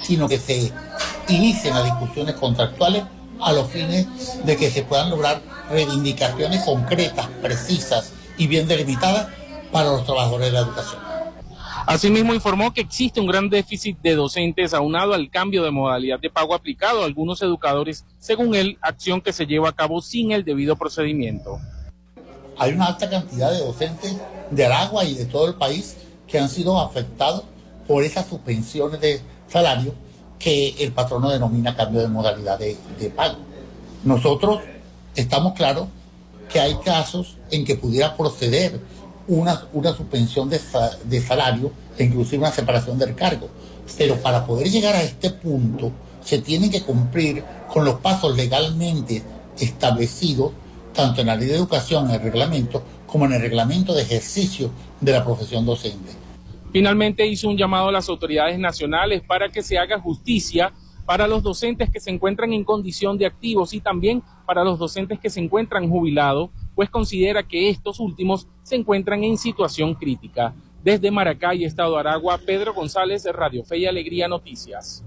sino que se inicien las discusiones contractuales a los fines de que se puedan lograr reivindicaciones concretas, precisas y bien delimitadas para los trabajadores de la educación. Asimismo, informó que existe un gran déficit de docentes aunado al cambio de modalidad de pago aplicado a algunos educadores, según él, acción que se lleva a cabo sin el debido procedimiento. Hay una alta cantidad de docentes de Aragua y de todo el país que han sido afectados por esas suspensiones de salario que el patrono denomina cambio de modalidad de pago. Nosotros estamos claros que hay casos en que pudiera proceder una suspensión de salario e inclusive una separación del cargo. Pero para poder llegar a este punto se tienen que cumplir con los pasos legalmente establecidos tanto en la ley de educación, en el reglamento, como en el reglamento de ejercicio de la profesión docente. Finalmente hizo un llamado a las autoridades nacionales para que se haga justicia para los docentes que se encuentran en condición de activos y también para los docentes que se encuentran jubilados, pues considera que estos últimos se encuentran en situación crítica. Desde Maracay, Estado Aragua, Pedro González, Radio Fe y Alegría Noticias.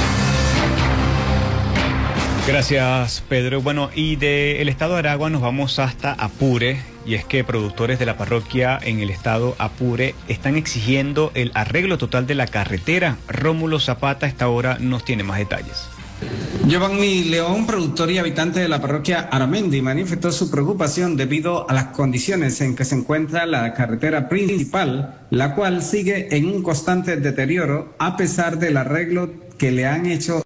Gracias, Pedro. Bueno, y del estado de Aragua nos vamos hasta Apure, y es que productores de la parroquia en el estado Apure están exigiendo el arreglo total de la carretera. Rómulo Zapata a esta hora nos tiene más detalles. Giovanni León, productor y habitante de la parroquia Aramendi, manifestó su preocupación debido a las condiciones en que se encuentra la carretera principal, la cual sigue en un constante deterioro a pesar del arreglo que le han hecho